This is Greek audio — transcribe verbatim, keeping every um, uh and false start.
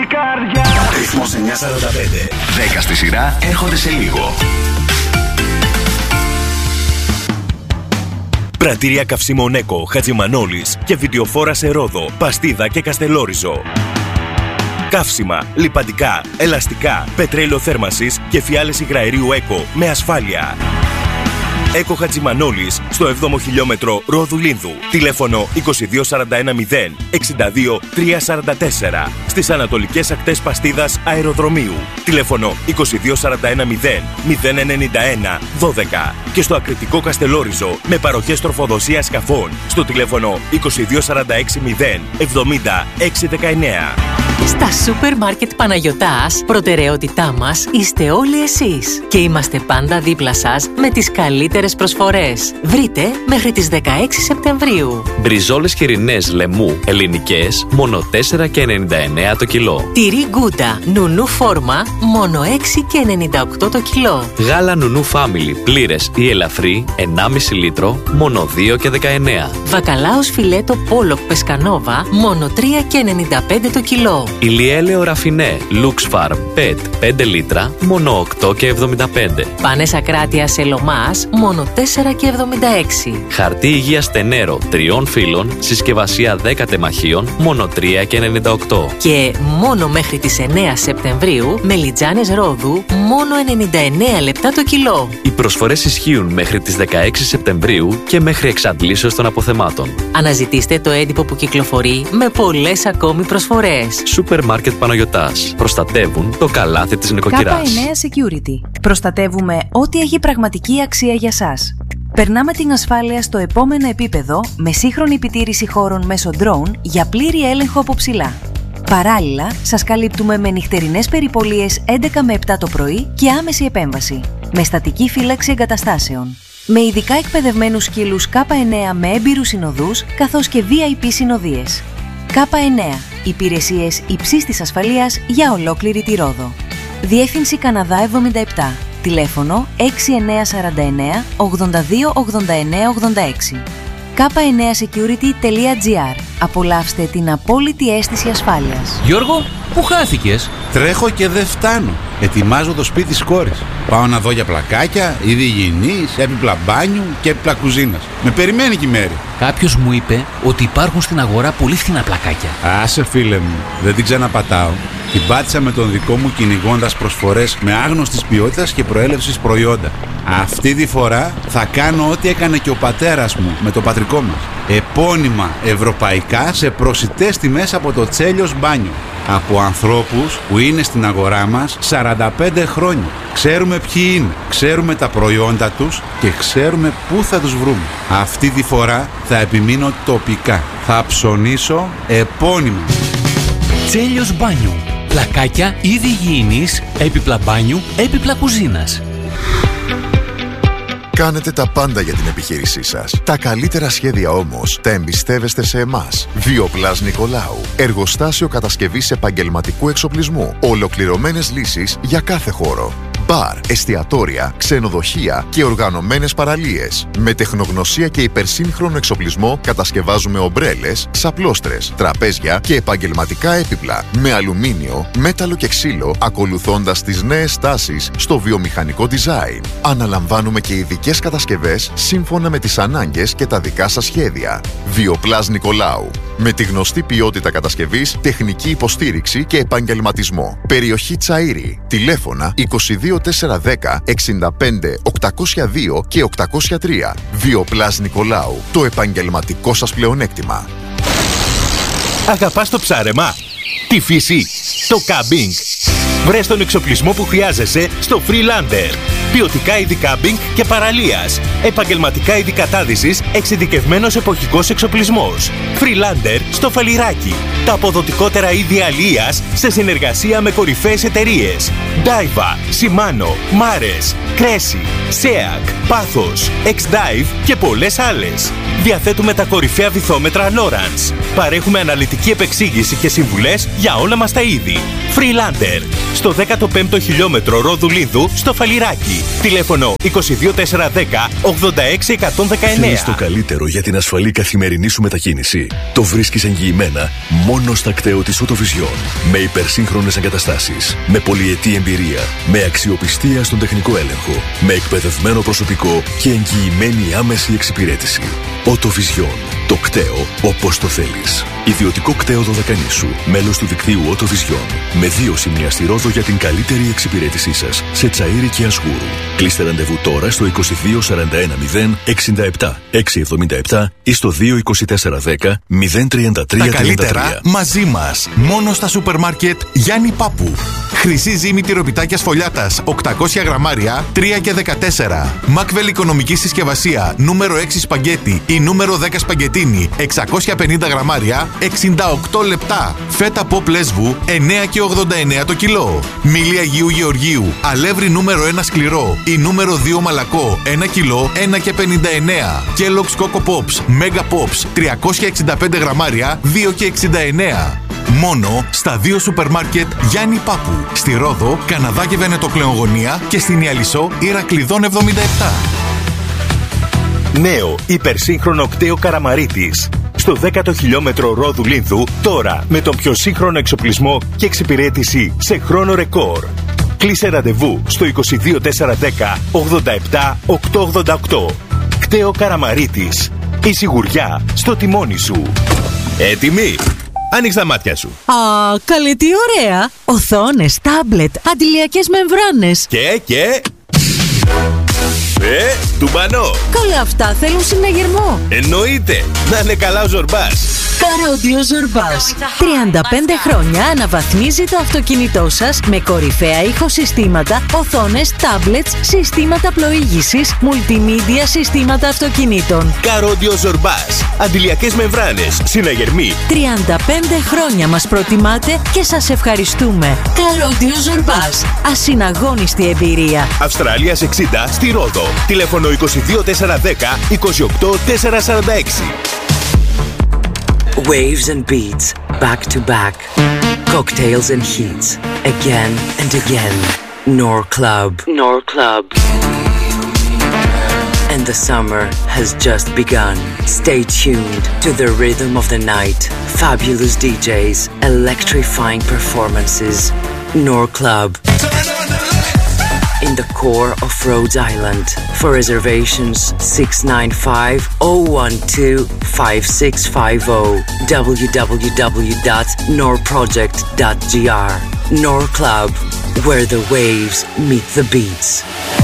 καρδιά. Ρυθμός εννιακόσια σαράντα πέντε. δέκα στη σειρά έρχονται σε λίγο. Πρατήρια καυσίμων Έκο, Χατζημανόλης και βιντεοφόρα σε Ρόδο, Παστίδα και Καστελόριζο. Καύσιμα, λιπαντικά, ελαστικά, πετρέλαιο θέρμασης και φιάλες υγραερίου Έκο με ασφάλεια. Έκο Χατζημανόλης στο έβδομο χιλιόμετρο Ρόδου Λίνδου. Τηλέφωνο είκοσι δύο σαράντα ένα μηδέν εξήντα δύο τριακόσια σαράντα τέσσερα. Στις ανατολικές ακτές Παστίδας Αεροδρομίου. Τηλέφωνο είκοσι δύο σαράντα ένα μηδέν μηδέν ενενήντα ένα δώδεκα. Και στο Ακριτικό Καστελόριζο με παροχές τροφοδοσίας σκαφών στο τηλέφωνο είκοσι δύο σαράντα έξι μηδέν εβδομήντα έξι δεκαεννέα. Στα σούπερ μάρκετ Παναγιωτάς, προτεραιότητά μας είστε όλοι εσείς και είμαστε πάντα δίπλα σας με τις καλύτερες προσφορές. Βρείτε μέχρι τις δεκαέξι Σεπτεμβρίου. Μπριζόλες χοιρινές λεμού ελληνικές, μόνο τέσσερα και ενενήντα εννέα το κιλό. Τυρί Γκούντα νουνού φόρμα, μόνο έξι και ενενήντα οκτώ το κιλό. Γάλα νουνού Family, πλήρες ή ελαφρύ, ενάμιση λίτρο, μόνο δύο και δεκαεννέα. Βακαλάος φιλέτο Πόλοκ Πεσκανόβα, μόνο τρία και ενενήντα πέντε το κιλό. Ηλιέλαιο ραφινέ, Lux Farm, πετ, πέντε λίτρα, μόνο οκτώ και εβδομήντα πέντε. Πάνες ακράτεια Σελομάς, μόνο τέσσερα και εβδομήντα έξι. Χαρτί υγείας Τενέρο, τριών φύλων, συσκευασία δέκα τεμαχίων, μόνο τρία και ενενήντα οκτώ. Και μόνο μέχρι τις εννέα Σεπτεμβρίου, μελιτζάνες Ρόδου, μόνο ενενήντα εννέα λεπτά το κιλό. Οι προσφορές ισχύουν μέχρι τις δεκαέξι Σεπτεμβρίου και μέχρι εξαντλήσεως των αποθεμάτων. Αναζητήστε το έντυπο που κυκλοφορεί με πολλές ακόμη προσφορές. Σούπερ μάρκετ Παναγιωτάς. Προστατεύουν το καλάθι της νοικοκυράς. κάπα εννέα Security. Προστατεύουμε ό,τι έχει πραγματική αξία για σας. Περνάμε την ασφάλεια στο επόμενο επίπεδο με σύγχρονη επιτήρηση χώρων μέσω drone για πλήρη έλεγχο από ψηλά. Παράλληλα, σας καλύπτουμε με νυχτερινές περιπολίες έντεκα με επτά το πρωί και άμεση επέμβαση, με στατική φύλαξη εγκαταστάσεων. Με ειδικά εκπαιδευμένους σκύλους κάπα εννέα με έμπειρους συνοδούς, καθώς και βι άι πι συνοδείες. κάπα εννέα. Υπηρεσίες υψίστης ασφαλείας για ολόκληρη τη Ρόδο. Διεύθυνση Καναδά εβδομήντα επτά. Τηλέφωνο έξι εννέα τέσσερα εννέα ογδόντα δύο ογδόντα εννέα ογδόντα έξι. κάπα εννέα security τελεία τζι άρ. Απολαύστε την απόλυτη αίσθηση ασφάλειας. Γιώργο, πού χάθηκες? Τρέχω και δεν φτάνω. Ετοιμάζω το σπίτι της κόρης. Πάω να δω για πλακάκια, είδη υγιεινής, έπιπλα μπάνιου και έπιπλα κουζίνας. Με περιμένει και η Μέρη. Κάποιος μου είπε ότι υπάρχουν στην αγορά πολύ φθηνά πλακάκια. Άσε φίλε μου, δεν την ξαναπατάω. Την πάτησα με τον δικό μου κυνηγώντας προσφορές με άγνωστης ποιότητας και προέλευσης προϊόντα. Αυτή τη φορά θα κάνω ό,τι έκανε και ο πατέρας μου με το πατρικό μας. Επώνυμα ευρωπαϊκά σε προσιτές τιμές από το Τσέλιος Μπάνιο. Από ανθρώπους που είναι στην αγορά μας σαράντα πέντε χρόνια. Ξέρουμε ποιοι είναι, ξέρουμε τα προϊόντα τους και ξέρουμε πού θα τους βρούμε. Αυτή τη φορά θα επιμείνω τοπικά. Θα ψωνίσω επώνυμα. Τσέλιος Μπάνιου. Πλακάκια, είδη υγιεινής, έπιπλα μπάνιου, έπιπλα κουζίνας. Κάνετε τα πάντα για την επιχείρησή σας. Τα καλύτερα σχέδια όμως τα εμπιστεύεστε σε εμάς. Βιοπλάς Νικολάου. Εργοστάσιο κατασκευής επαγγελματικού εξοπλισμού. Ολοκληρωμένες λύσεις για κάθε χώρο. Μπαρ, εστιατόρια, ξενοδοχεία και οργανωμένες παραλίες. Με τεχνογνωσία και υπερσύγχρονο εξοπλισμό κατασκευάζουμε ομπρέλες, σαπλώστρες, τραπέζια και επαγγελματικά έπιπλα. Με αλουμίνιο, μέταλλο και ξύλο, ακολουθώντας τις νέες τάσεις στο βιομηχανικό design. Αναλαμβάνουμε και ειδικές κατασκευές σύμφωνα με τις ανάγκες και τα δικά σας σχέδια. Βιοπλάς Νικολάου. Με τη γνωστή ποιότητα κατασκευής, τεχνική υποστήριξη και επαγγελματισμό. Περιοχή Τσαΐρη. Τηλέφωνα είκοσι δύο τετρακόσια δέκα εξήντα πέντε οκτακόσια δύο και οκτακόσια τρία. Βιοπλάς Νικολάου. Το επαγγελματικό σας πλεονέκτημα. Αγαπάς το ψάρεμα, τη φύση, το κάμπινγκ? Βρες τον εξοπλισμό που χρειάζεσαι στο Freelander. Ποιοτικά είδη κάμπινγκ και παραλίας. Επαγγελματικά είδη κατάδυσης, εξειδικευμένος εποχικός εξοπλισμός. Freelander στο Φαλιράκι. Τα αποδοτικότερα είδη αλίας σε συνεργασία με κορυφαίες εταιρείες. Daiwa, Shimano, Mares, Cressy, Seac, Pathos, X-Dive και πολλές άλλες. Διαθέτουμε τα κορυφαία βυθόμετρα Lowrance. Παρέχουμε αναλυτική επεξήγηση και συμβουλές για όλα μας τα είδη. Freelander, στο δέκατο πέμπτο χιλιόμετρο Ρόδου Λίδου στο Φαλιράκι. Τηλέφωνο είκοσι δύο τετρακόσια δέκα ογδόντα έξι εκατόν δεκαεννέα. Θέλεις το καλύτερο για την ασφαλή καθημερινή σου μετακίνηση? Το βρίσκεις εγγυημένα μόνο στα κτέο της Autovision. Με υπερσύγχρονες εγκαταστάσεις, με πολυετή εμπειρία, με αξιοπιστία στον τεχνικό έλεγχο, με εκπαιδευμένο προσωπικό και εγγυημένη άμεση εξυπηρέτηση. Autovision. Το κτέο όπως το θέλεις. Ιδιωτικό κτέο Δωδεκανήσου. Μέλος του δικτύου Autovision. Με δύο σημεία στη Ρόδο για την καλύτερη εξυπηρέτησή σας. Σε Τσαΐρι και Ασγούρου. Κλείστε ραντεβού τώρα στο είκοσι δύο σαράντα ένα μηδέν εξήντα επτά εξακόσια εβδομήντα επτά ή στο δύο είκοσι τέσσερα δέκα μηδέν τριάντα τρία Τα τριάντα τρία. καλύτερα μαζί μας. Μόνο στα σούπερ μάρκετ Γιάννη Πάπου. Χρυσή ζύμη τυροπιτάκια σφολιάτας οκτακόσια γραμμάρια τρία και δεκατέσσερα. Μακβέλ οικονομική συσκευασία νούμερο έξι σπαγκέτι ή νούμερο δέκα σπαγκετίνι εξακόσια πενήντα γραμμάρια εξήντα οκτώ λεπτά. Φέτα ποπ λέσβου εννέα και ογδόντα εννέα το κιλό. Μήλι Αγίου Γεωργίου αλεύρι νούμερο ένα σκληρό ή νούμερο δύο μαλακό ένα κιλό ένα και πενήντα εννέα. Kellogg's Coco Pops Mega Pops τριακόσια εξήντα πέντε γραμμάρια δύο και εξήντα εννέα. Μόνο στα δύο σούπερ μάρκετ Γιάννη Πάπου. Στη Ρόδο, Καναδά και Βενετοκλεογωνία και στην Ιαλισσό Ηρακλειδών εβδομήντα επτά. Νέο υπερσύγχρονο κτέο Καραμαρίτης. Στο δέκατο χιλιόμετρο Ρόδου Λίνθου, τώρα με τον πιο σύγχρονο εξοπλισμό και εξυπηρέτηση σε χρόνο ρεκόρ. Κλείσε ραντεβού στο είκοσι δύο τετρακόσια δέκα ογδόντα επτά οκτακόσια ογδόντα οκτώ. Κτέο Καραμαρίτης. Η σιγουριά στο τιμόνι σου. Έτοιμοι? Ανοίξ τα μάτια σου. Α, καλή, τι ωραία! Οθόνες, τάμπλετ, αντιλιακές μεμβράνες. Και, και... Ε, τουμπανό. Καλά, αυτά θέλουν συναγερμό. Εννοείται. Να είναι καλά ο Ζορμπάς. Καρόντιο Ζορμπάς. τριάντα πέντε χρόνια αναβαθμίζει το αυτοκίνητό σας με κορυφαία ηχοσυστήματα, οθόνες, τάμπλετς, συστήματα πλοήγησης, multimedia συστήματα αυτοκινήτων. Καρόντιο Ζορμπάς. Αντιλιακές μεμβράνες, συναγερμοί. τριάντα πέντε χρόνια μας προτιμάτε και σας ευχαριστούμε. Καρόντιο Ζορμπάς. Ασυναγώνιστη εμπειρία. Αυστραλίας εξήντα στη Ρόδο. Τηλέφωνο είκοσι δύο τετρακόσια δέκα είκοσι οκτώ τετρακόσια σαράντα έξι. Waves and beats, back to back. Cocktails and heats, again and again. Nor Club. Nor Club. And the summer has just begun. Stay tuned to the rhythm of the night. Fabulous D Js, electrifying performances. Nor Club. In the core of Rhode Island. For reservations, six nine five, zero one two, five six five zero. w w w dot nor project dot g r. Nor Club, where the waves meet the beats.